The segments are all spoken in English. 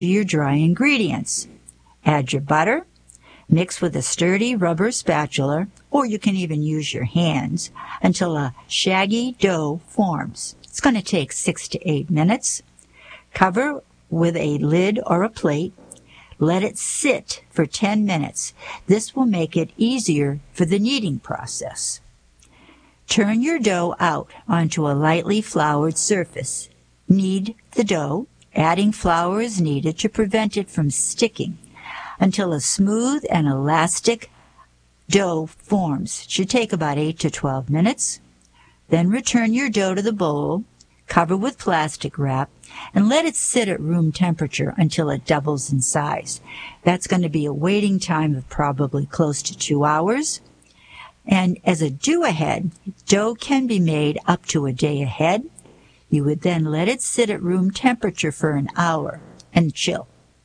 your dry ingredients. Add your butter. Mix with a sturdy rubber spatula, or you can even use your hands, until a shaggy dough forms. It's going to take 6 to 8 minutes. Cover with a lid or a plate. Let it sit for 10 minutes. This will make it easier for the kneading process. Turn your dough out onto a lightly floured surface. Knead the dough. Adding flour is needed to prevent it from sticking until a smooth and elastic dough forms. It should take about 8 to 12 minutes. Then return your dough to the bowl, cover with plastic wrap, and let it sit at room temperature until it doubles in size. That's going to be a waiting time of probably close to 2 hours. And as a do-ahead, dough can be made up to a day ahead. You would then let it sit at room temperature for an hour and chill.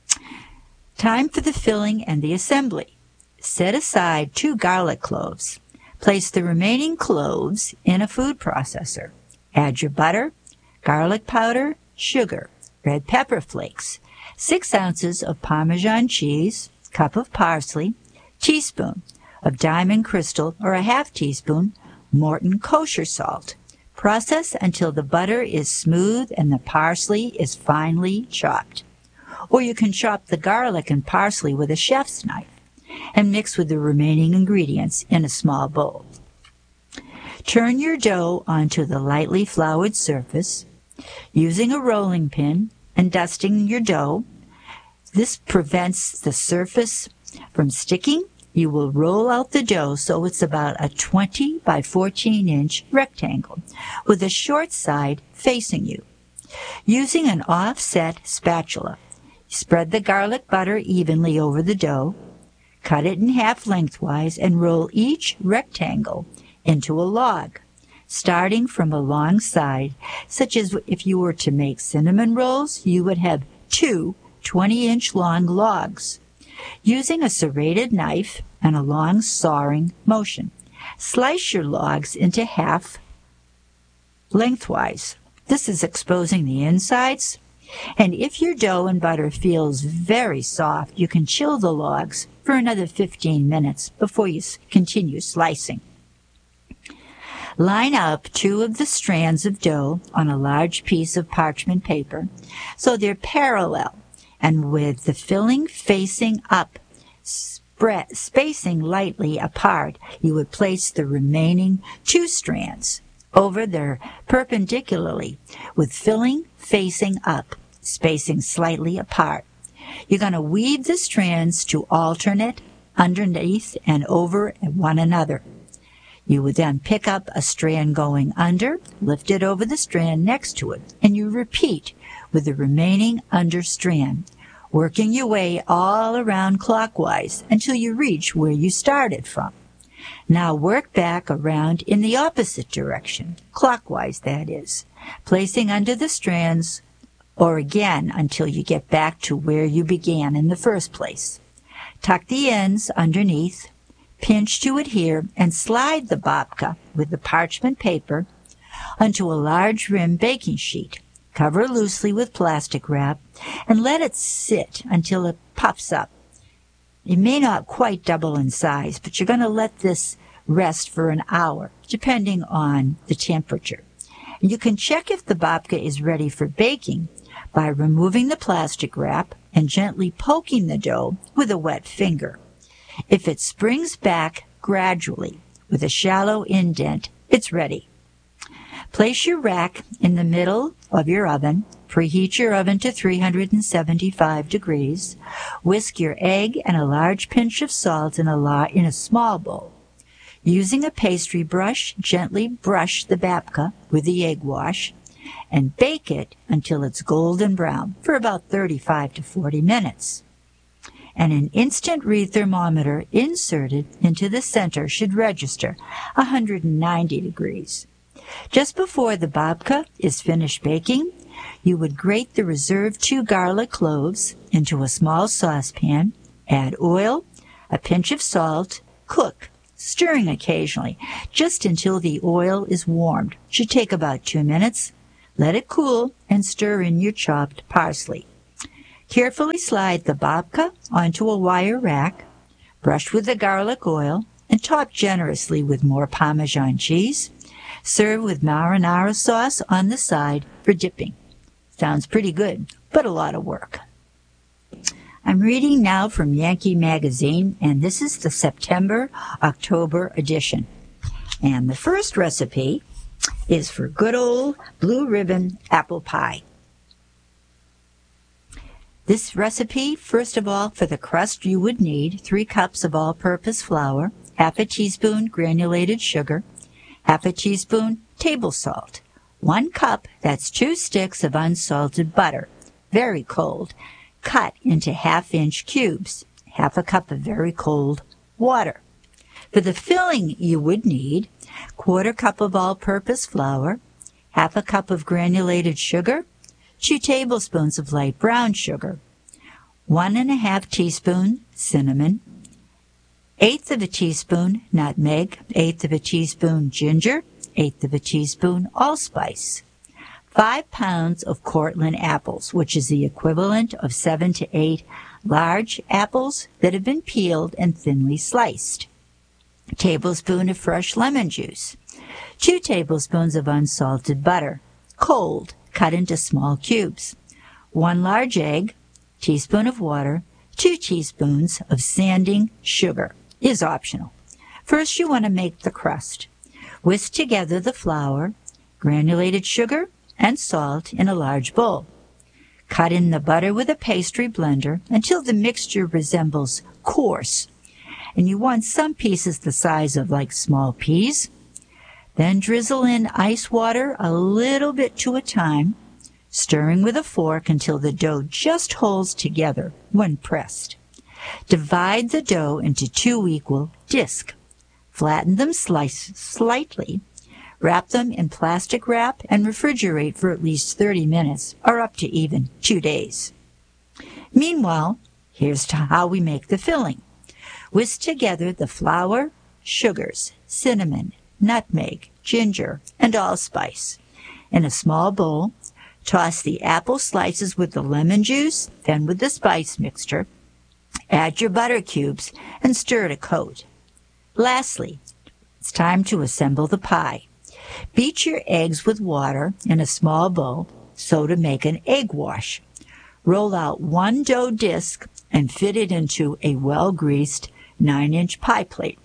Time for the filling and the assembly. Set aside 2 garlic cloves. Place the remaining cloves in a food processor. Add your butter, garlic powder, sugar, red pepper flakes, 6 ounces of Parmesan cheese, cup of parsley, teaspoon of Diamond Crystal or a half teaspoon Morton kosher salt. Process until the butter is smooth and the parsley is finely chopped. Or you can chop the garlic and parsley with a chef's knife and mix with the remaining ingredients in a small bowl. Turn your dough onto the lightly floured surface using a rolling pin and dusting your dough. This prevents the surface from sticking. You will roll out the dough so it's about a 20 by 14 inch rectangle with a short side facing you. Using an offset spatula, spread the garlic butter evenly over the dough, cut it in half lengthwise, and roll each rectangle into a log, starting from a long side, such as if you were to make cinnamon rolls, you would have 2 20-inch long logs. Using a serrated knife and a long sawing motion, slice your logs into half lengthwise. This is exposing the insides. And if your dough and butter feels very soft, you can chill the logs for another 15 minutes before you continue slicing. Line up 2 of the strands of dough on a large piece of parchment paper so they're parallel and with the filling facing up, spacing lightly apart. You would place the remaining 2 strands over there perpendicularly with filling facing up, spacing slightly apart. You're going to weave the strands to alternate underneath and over one another. You would then pick up a strand going under, lift it over the strand next to it, and you repeat with the remaining under strand, working your way all around clockwise until you reach where you started from. Now work back around in the opposite direction, clockwise that is, placing under the strands or again until you get back to where you began in the first place. Tuck the ends underneath, pinch to adhere, and slide the babka with the parchment paper onto a large rim baking sheet. Cover loosely with plastic wrap and let it sit until it puffs up. It may not quite double in size, but you're going to let this rest for an hour, depending on the temperature. And you can check if the babka is ready for baking by removing the plastic wrap and gently poking the dough with a wet finger. If it springs back gradually with a shallow indent, it's ready. Place your rack in the middle of your oven. Preheat your oven to 375 degrees. Whisk your egg and a large pinch of salt in a small bowl. Using a pastry brush, gently brush the babka with the egg wash and bake it until it's golden brown for about 35 to 40 minutes. And an instant read thermometer inserted into the center should register 190 degrees. Just before the babka is finished baking, you would grate the reserved 2 garlic cloves into a small saucepan, add oil, a pinch of salt, cook, stirring occasionally, just until the oil is warmed. It should take about 2 minutes. Let it cool and stir in your chopped parsley. Carefully slide the babka onto a wire rack, brush with the garlic oil, and top generously with more Parmesan cheese. Serve with marinara sauce on the side for dipping. Sounds pretty good, but a lot of work. I'm reading now from Yankee Magazine, and this is the September-October edition. And the first recipe is for good old blue ribbon apple pie. This recipe, first of all, for the crust you would need 3 cups of all-purpose flour, half a teaspoon granulated sugar, half a teaspoon table salt, 1 cup, that's 2 sticks of unsalted butter, very cold, cut into half-inch cubes, half a cup of very cold water. For the filling you would need 1/4 cup of all-purpose flour, half a cup of granulated sugar, 2 tablespoons of light brown sugar, 1 1/2 teaspoon cinnamon, 1/8 of a teaspoon nutmeg, 1/8 of a teaspoon ginger, 1/8 of a teaspoon allspice, 5 pounds of Cortland apples, which is the equivalent of 7 to 8 large apples that have been peeled and thinly sliced, a tablespoon of fresh lemon juice, 2 tablespoons of unsalted butter, cold, cut into small cubes, 1 large egg, teaspoon of water, 2 teaspoons of sanding sugar is optional. First, you want to make the crust. Whisk together the flour, granulated sugar, and salt in a large bowl. Cut in the butter with a pastry blender until the mixture resembles coarse, and you want some pieces the size of like small peas. Then drizzle in ice water a little bit to a time, stirring with a fork until the dough just holds together when pressed. Divide the dough into 2 equal discs. Flatten them slightly, wrap them in plastic wrap, and refrigerate for at least 30 minutes, or up to even 2 days. Meanwhile, here's how we make the filling. Whisk together the flour, sugars, cinnamon, nutmeg, ginger, and allspice. In a small bowl, toss the apple slices with the lemon juice, then with the spice mixture. Add your butter cubes and stir to coat. Lastly, it's time to assemble the pie. Beat your eggs with water in a small bowl so to make an egg wash. Roll out 1 dough disc and fit it into a well-greased 9-inch pie plate.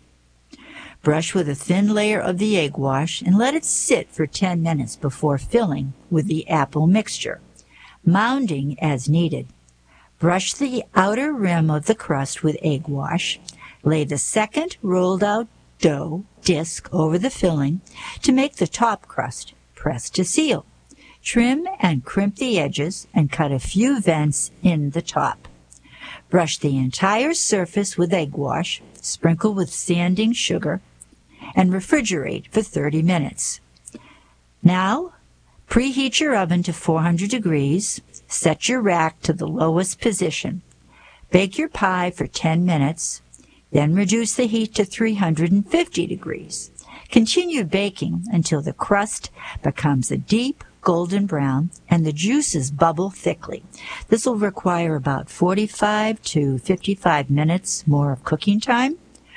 Brush with a thin layer of the egg wash and let it sit for 10 minutes before filling with the apple mixture, mounding as needed. Brush the outer rim of the crust with egg wash. Lay the second rolled out dough disc over the filling to make the top crust. Press to seal. Trim and crimp the edges and cut a few vents in the top. Brush the entire surface with egg wash, sprinkle with sanding sugar, and refrigerate for 30 minutes. Now, preheat your oven to 400 degrees. Set your rack to the lowest position. Bake your pie for 10 minutes. Then reduce the heat to 350 degrees. Continue baking until the crust becomes a deep golden brown and the juices bubble thickly. This will require about 45 to 55 minutes more of cooking time.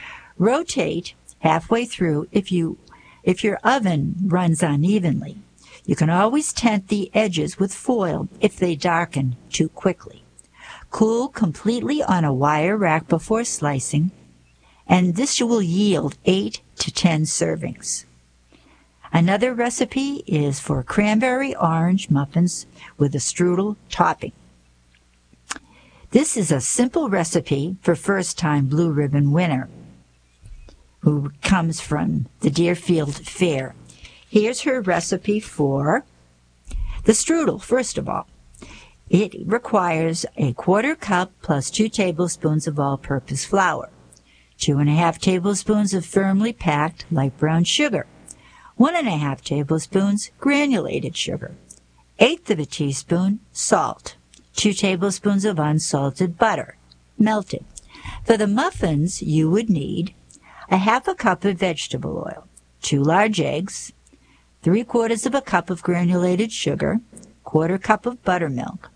Rotate halfway through if your oven runs unevenly. You can always tent the edges with foil if they darken too quickly. Cool completely on a wire rack before slicing, and this will yield 8 to 10 servings. Another recipe is for cranberry orange muffins with a strudel topping. This is a simple recipe for first-time Blue Ribbon winner who comes from the Deerfield Fair. Here's her recipe for the strudel, first of all. It requires a 1/4 cup plus 2 tablespoons of all-purpose flour, 2 1/2 tablespoons of firmly packed light brown sugar, 1 1/2 tablespoons granulated sugar, 1/8 of a teaspoon salt, 2 tablespoons of unsalted butter, melted. For the muffins, you would need a 1/2 cup of vegetable oil, 2 large eggs, 3/4 of a cup of granulated sugar, 1/4 cup of buttermilk,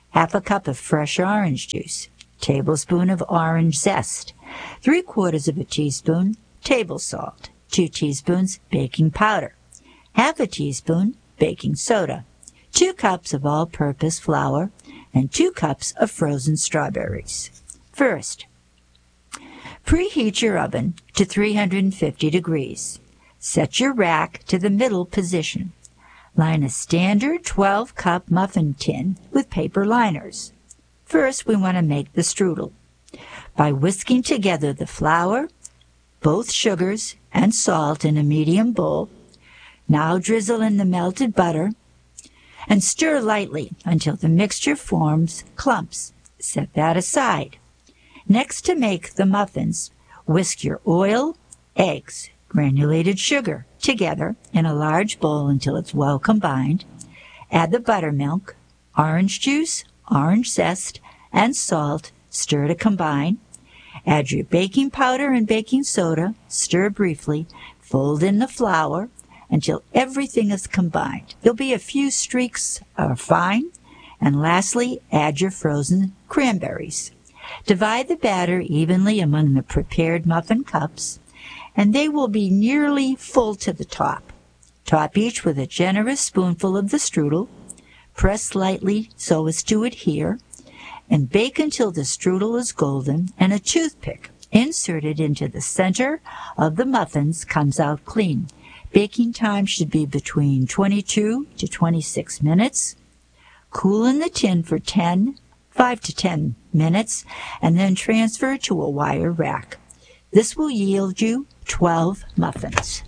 half a cup of fresh orange juice, tablespoon of orange zest, 3/4 of a teaspoon table salt, 2 teaspoons baking powder, half a teaspoon baking soda, 2 cups of all-purpose flour, and 2 cups of frozen strawberries. First, preheat your oven to 350 degrees. Set your rack to the middle position. Line a standard 12-cup muffin tin with paper liners. First, we want to make the strudel. By whisking together the flour, both sugars, and salt in a medium bowl, now drizzle in the melted butter and stir lightly until the mixture forms clumps. Set that aside. Next, to make the muffins, whisk your oil, eggs, granulated sugar together in a large bowl until it's well combined. Add the buttermilk, orange juice, orange zest, and salt. Stir to combine. Add your baking powder and baking soda. Stir briefly. Fold in the flour until everything is combined. There'll be a few streaks of fine. And lastly, add your frozen cranberries. Divide the batter evenly among the prepared muffin cups, and they will be nearly full to the top. Top each with a generous spoonful of the strudel. Press lightly so as to adhere, and bake until the strudel is golden and a toothpick inserted into the center of the muffins comes out clean. Baking time should be between 22 to 26 minutes. Cool in the tin for 5 to 10 minutes, and then transfer to a wire rack. This will yield you 12 muffins.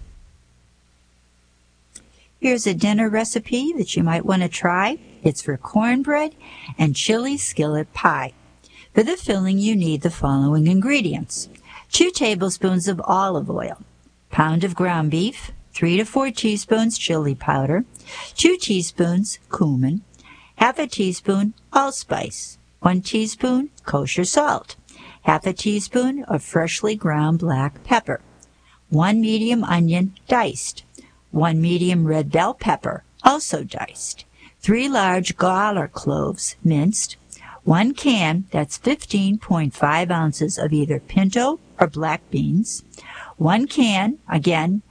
Here's a dinner recipe that you might want to try. It's for cornbread and chili skillet pie. For the filling, you need the following ingredients: 2 tablespoons of olive oil, pound of ground beef, 3 to 4 teaspoons chili powder, 2 teaspoons cumin, half a teaspoon allspice, 1 teaspoon kosher salt, half a teaspoon of freshly ground black pepper, 1 medium onion diced, 1 medium red bell pepper also diced, 3 large gala cloves minced, 1 can, that's 15.5 ounces of either pinto or black beans, 1 can, again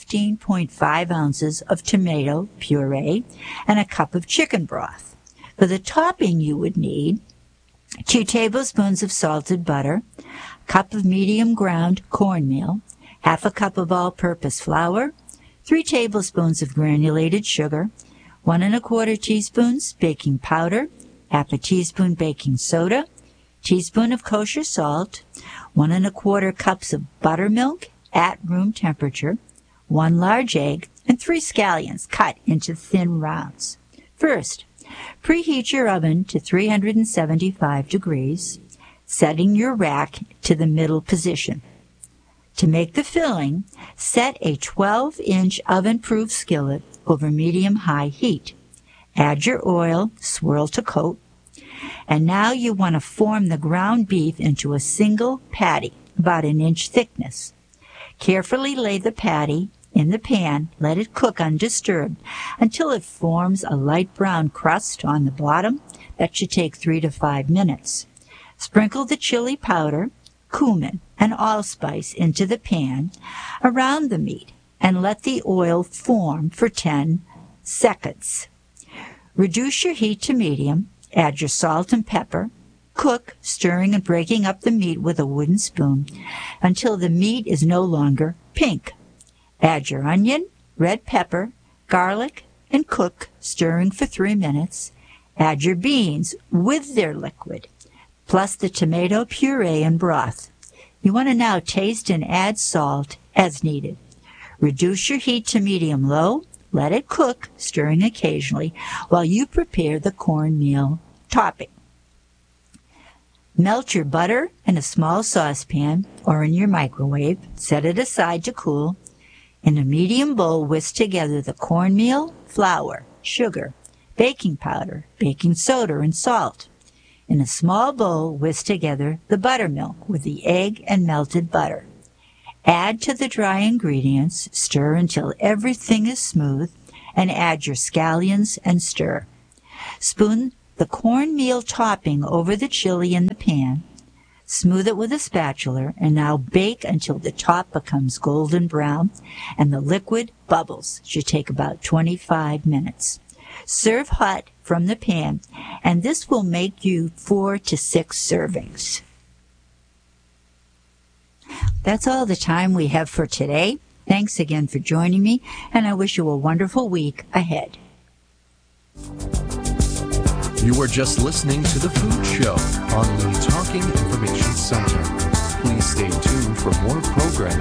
15.5 ounces of tomato puree, and a cup of chicken broth. For the topping, you would need 2 tablespoons of salted butter, a cup of medium ground cornmeal, half a cup of all-purpose flour, 3 tablespoons of granulated sugar, 1 1/4 teaspoons baking powder, half a teaspoon baking soda, teaspoon of kosher salt, 1 1/4 cups of buttermilk at room temperature, 1 large egg, and 3 scallions cut into thin rounds. First, preheat your oven to 375 degrees, setting your rack to the middle position. To make the filling, set a 12-inch oven-proof skillet over medium-high heat. Add your oil, swirl to coat, and now you want to form the ground beef into a single patty, about 1 inch thickness. Carefully lay the patty in the pan, let it cook undisturbed until it forms a light brown crust on the bottom. That should take 3 to 5 minutes. Sprinkle the chili powder, cumin, and allspice into the pan around the meat and let the oil form for 10 seconds. Reduce your heat to medium, add your salt and pepper, cook, stirring and breaking up the meat with a wooden spoon until the meat is no longer pink. Add your onion, red pepper, garlic, and cook, stirring for 3 minutes. Add your beans with their liquid, plus the tomato puree and broth. You want to now taste and add salt as needed. Reduce your heat to medium-low. Let it cook, stirring occasionally, while you prepare the cornmeal topping. Melt your butter in a small saucepan or in your microwave. Set it aside to cool. In a medium bowl, whisk together the cornmeal, flour, sugar, baking powder, baking soda, and salt. In a small bowl, whisk together the buttermilk with the egg and melted butter. Add to the dry ingredients, stir until everything is smooth, and add your scallions and stir. Spoon the cornmeal topping over the chili in the pan. Smooth it with a spatula, and now bake until the top becomes golden brown and the liquid bubbles. Should take about 25 minutes. Serve hot from the pan, and this will make you 4 to 6 servings. That's all the time we have for today. Thanks again for joining me, and I wish you a wonderful week ahead. You were just listening to The Food Show on the Talking Information Center. Please stay tuned for more programming.